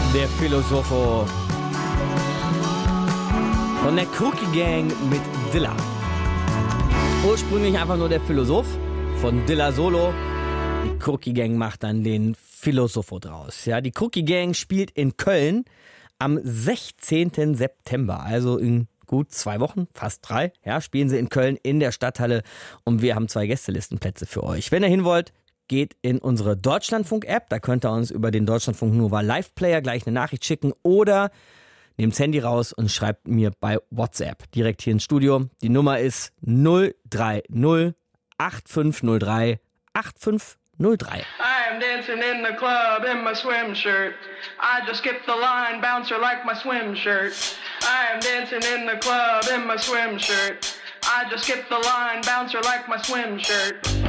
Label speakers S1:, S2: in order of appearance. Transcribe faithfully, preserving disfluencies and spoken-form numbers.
S1: Der Philosopho von der Cookie Gang mit Dilla. Ursprünglich einfach nur der Philosoph von Dilla Solo. Die Cookie Gang macht dann den Philosopho draus. Ja, die Cookie Gang spielt in Köln am sechzehnten September, also in gut zwei Wochen, fast drei, ja, spielen sie in Köln in der Stadthalle und wir haben zwei Gästelistenplätze für euch. Wenn ihr hin wollt, geht in unsere Deutschlandfunk-App, da könnt ihr uns über den Deutschlandfunk Nova Live-Player gleich eine Nachricht schicken oder nehmt das Handy raus und schreibt mir bei WhatsApp direkt hier ins Studio. Die Nummer ist null drei null acht fünf null drei acht fünf null drei.
S2: I am dancing in the club in my swim shirt. I just skipped the line, bouncer like my swim shirt. I am dancing in the club in my swim shirt. I just skipped the line, bouncer like my swim shirt.